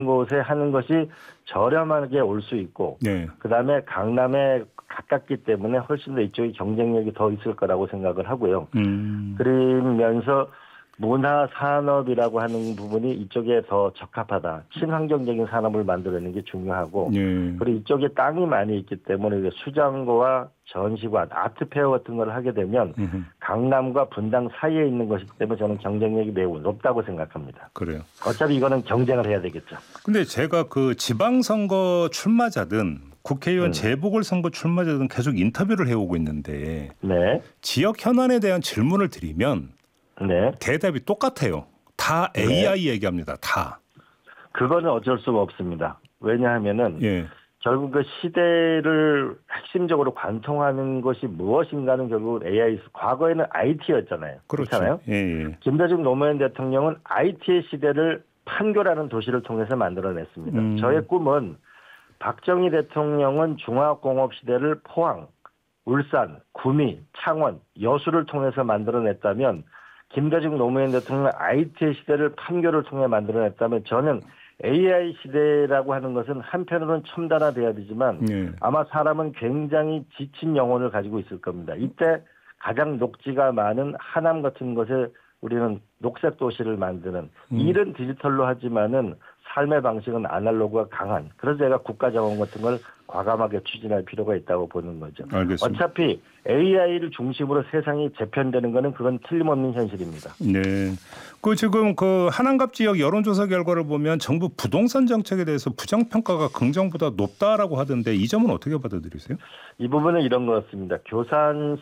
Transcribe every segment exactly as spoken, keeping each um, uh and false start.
곳에 하는 것이 저렴하게 올 수 있고 네. 그다음에 강남에 가깝기 때문에 훨씬 더 이쪽이 경쟁력이 더 있을 거라고 생각을 하고요. 음. 그러면서 문화 산업이라고 하는 부분이 이쪽에 더 적합하다. 친환경적인 산업을 만들어내는 게 중요하고 네. 그리고 이쪽에 땅이 많이 있기 때문에 수장고와 전시관, 아트페어 같은 걸 하게 되면 음흠. 강남과 분당 사이에 있는 것이기 때문에 저는 경쟁력이 매우 높다고 생각합니다. 그래요. 어차피 이거는 경쟁을 해야 되겠죠. 근데 제가 그 지방선거 출마자든 국회의원 음. 재보궐선거 출마자든 계속 인터뷰를 해오고 있는데 네. 지역 현안에 대한 질문을 드리면 네. 대답이 똑같아요. 다 네. 에이아이 얘기합니다. 다. 그거는 어쩔 수가 없습니다. 왜냐하면은 예. 결국 그 시대를 핵심적으로 관통하는 것이 무엇인가는 결국 에이아이, 과거에는 아이티였잖아요. 그렇죠. 그렇잖아요. 예, 예. 김대중 노무현 대통령은 아이티의 시대를 판교라는 도시를 통해서 만들어냈습니다. 음. 저의 꿈은 박정희 대통령은 중화공업 시대를 포항, 울산, 구미, 창원, 여수를 통해서 만들어냈다면 김대중 노무현 대통령은 아이티의 시대를 판교를 통해 만들어냈다면 저는 에이아이 시대라고 하는 것은 한편으로는 첨단화돼야 되지만 예. 아마 사람은 굉장히 지친 영혼을 가지고 있을 겁니다. 이때 가장 녹지가 많은 하남 같은 곳에 우리는 녹색 도시를 만드는 음. 일은 디지털로 하지만은 삶의 방식은 아날로그가 강한 그래서 제가 국가자원 같은 걸 과감하게 추진할 필요가 있다고 보는 거죠. 알겠습니다. 어차피 에이아이를 중심으로 세상이 재편되는 거는 그건 틀림없는 현실입니다. 네. 그 지금 그 한안갑 지역 여론조사 결과를 보면 정부 부동산 정책에 대해서 부정평가가 긍정보다 높다라고 하던데 이 점은 어떻게 받아들이세요? 이 부분은 이런 것 같습니다. 교산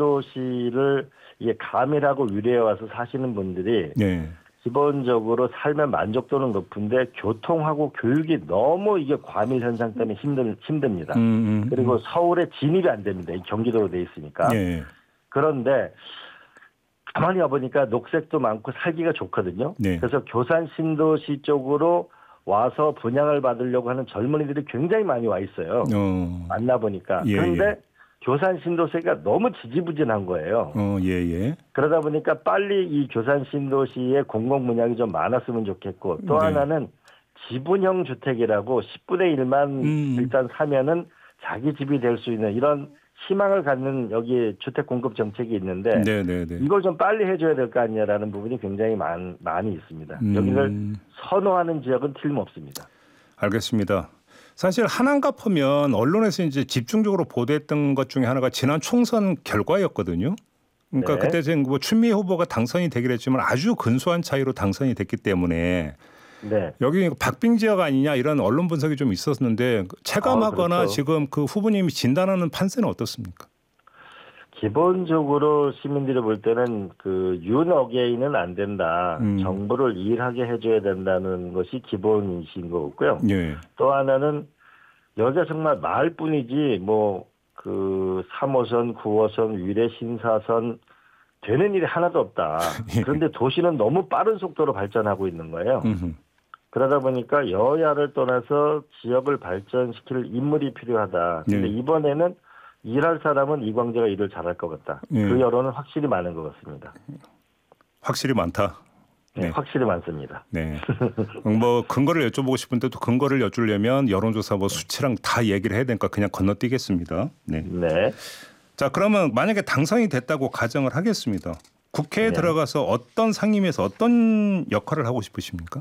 신도시를 이게 가밀하고 위례에 와서 사시는 분들이 네. 기본적으로 삶의 만족도는 높은데 교통하고 교육이 너무 이게 과밀 현상 때문에 힘들, 힘듭니다. 음, 음, 그리고 음. 서울에 진입이 안 됩니다. 경기도로 돼 있으니까. 네. 그런데 가만히 와보니까 녹색도 많고 살기가 좋거든요. 네. 그래서 교산 신도시 쪽으로 와서 분양을 받으려고 하는 젊은이들이 굉장히 많이 와 있어요. 어. 만나보니까. 예, 그런데 예. 교산 신도시가 너무 지지부진한 거예요. 어, 예, 예. 그러다 보니까 빨리 이 교산 신도시에 공공 분양이 좀 많았으면 좋겠고 또 네. 하나는 지분형 주택이라고 십분의 일만 음. 일단 사면은 자기 집이 될 수 있는 이런 희망을 갖는 여기 주택 공급 정책이 있는데 네, 네, 네. 이걸 좀 빨리 해줘야 될 거 아니냐라는 부분이 굉장히 많, 많이 있습니다. 음. 여기를 선호하는 지역은 틀림없습니다. 알겠습니다. 사실 한안갑 하면 언론에서 이제 집중적으로 보도했던 것 중에 하나가 지난 총선 결과였거든요. 그러니까 네. 그때 지금 뭐 추미애 후보가 당선이 되긴 했지만 아주 근소한 차이로 당선이 됐기 때문에 네. 여기 박빙 지역 아니냐 이런 언론 분석이 좀 있었는데 체감하거나 아, 그렇죠. 지금 그 후보님이 진단하는 판세는 어떻습니까? 기본적으로 시민들이 볼 때는 그 윤어게인은 안 된다. 음. 정부를 일하게 해줘야 된다는 것이 기본이신 것 같고요. 예. 또 하나는 여기가 정말 마을뿐이지 뭐 그 삼 호선, 구 호선, 위례 신사선 되는 일이 하나도 없다. 그런데 도시는 너무 빠른 속도로 발전하고 있는 거예요. 음흠. 그러다 보니까 여야를 떠나서 지역을 발전시킬 인물이 필요하다. 근데 네. 이번에는 일할 사람은 이광재가 일을 잘할 것 같다. 네. 그 여론은 확실히 많은 것 같습니다. 확실히 많다. 네, 네. 확실히 많습니다. 네. 뭐 근거를 여쭤보고 싶은데 또 근거를 여쭈려면 여론조사 뭐 수치랑 다 얘기를 해야 되니까 그냥 건너뛰겠습니다. 네. 네. 자, 그러면 만약에 당선이 됐다고 가정을 하겠습니다. 국회에 네. 들어가서 어떤 상임위에서 어떤 역할을 하고 싶으십니까?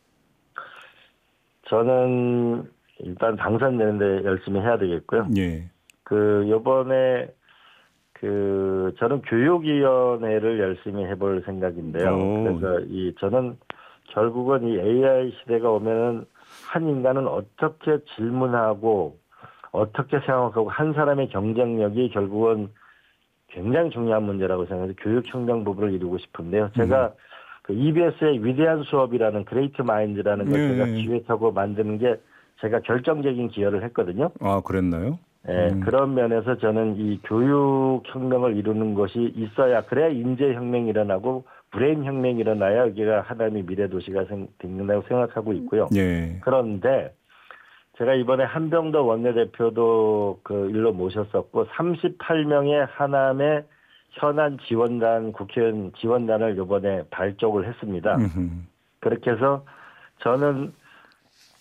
저는 일단 당선되는데 열심히 해야 되겠고요. 예. 그 요번에 그 저는 교육위원회를 열심히 해볼 생각인데요. 오. 그래서 이 저는 결국은 이 에이아이 시대가 오면은 한 인간은 어떻게 질문하고 어떻게 생각하고 한 사람의 경쟁력이 결국은 굉장히 중요한 문제라고 생각해서 교육혁명 부분을 이루고 싶은데요. 제가 음. 그 이비에스의 위대한 수업이라는 그레이트 마인드라는 걸 네. 제가 기획하고 만드는 게 제가 결정적인 기여를 했거든요. 아, 그랬나요? 네, 음. 그런 면에서 저는 이 교육혁명을 이루는 것이 있어야 그래야 인재혁명이 일어나고 브레인혁명이 일어나야 여기가 하나의 미래도시가 된다고 생각하고 있고요. 예. 그런데 제가 이번에 한병더 원내대표도 그 일로 모셨었고 삼십팔 명의 하남의 현안 지원단 국회의원 지원단을 이번에 발족을 했습니다. 음흠. 그렇게 해서 저는